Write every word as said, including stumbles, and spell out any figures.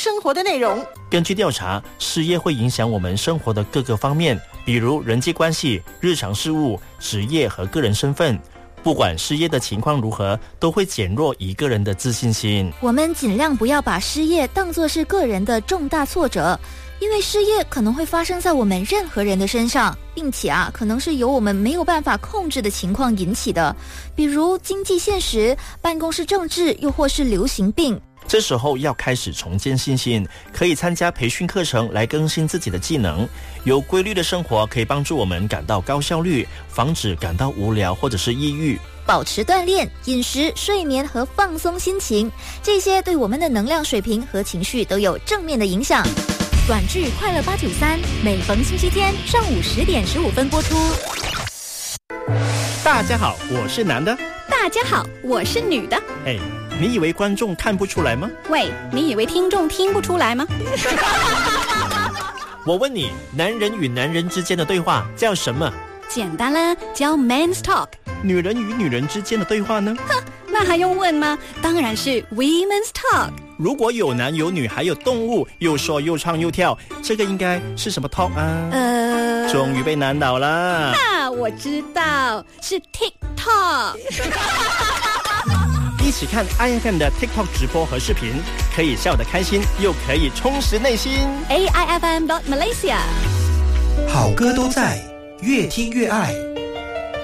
生活的内容。 根据调查，失业会影响我们生活的各个方面，比如人际关系、日常事务、职业和个人身份。不管失业的情况如何，都会减弱一个人的自信心。 我们尽量不要把失业当作是个人的重大挫折，因为失业可能会发生在我们任何人的身上，并且啊，可能是由我们没有办法控制的情况引起的，比如经济现实、办公室政治，又或是流行病。 这时候要开始重建信心，可以参加培训课程来更新自己的技能。有规律的生活可以帮助我们感到高效率，防止感到无聊或者是抑郁。 保持锻炼、饮食、睡眠和放松心情，这些对我们的能量水平和情绪都有正面的影响。短剧快乐八九三，每逢星期天上午十点十五分播出。 大家好，我是男的。 大家好，我是女的。 哎，你以为观众看不出来吗？ 喂，你以为听众听不出来吗？ 我问你，男人与男人之间的对话叫什么？ 简单啦，叫 Men's Talk。 女人与女人之间的对话呢？ 哼，那还用问吗？当然是 Women's Talk。 如果有男有女还有动物，又说又唱又跳，这个应该是什么 talk 啊？ 呃， 终于被难倒了。 啊，我知道，是 TikTok。 一起看 I F M 的 TikTok 直播和视频，可以笑得开心，又可以充实内心。 A I F M dot Malaysia。 好歌都在，越听越爱。